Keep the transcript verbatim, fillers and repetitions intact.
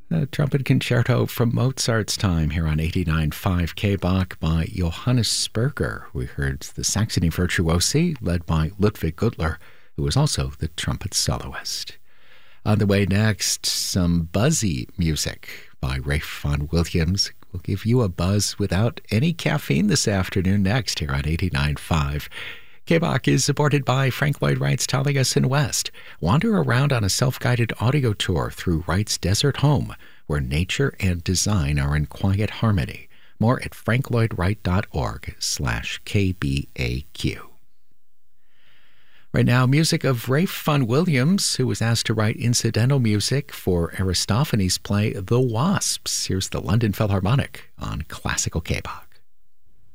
A trumpet concerto from Mozart's time here on eighty-nine point five K B A C by Johannes Sperger. We heard the Saxony Virtuosi led by Ludwig Gutler, who was also the trumpet soloist. On the way next, some buzzy music by Ralph Vaughan Williams. We'll give you a buzz without any caffeine this afternoon next here on eighty-nine point five. K B A C is supported by Frank Lloyd Wright's Taliesin West. Wander around on a self-guided audio tour through Wright's desert home, where nature and design are in quiet harmony. More at franklloydwright.org slash KBAQ. Right now, music of Ralph Vaughan Williams, who was asked to write incidental music for Aristophanes' play The Wasps. Here's the London Philharmonic on Classical K B A C.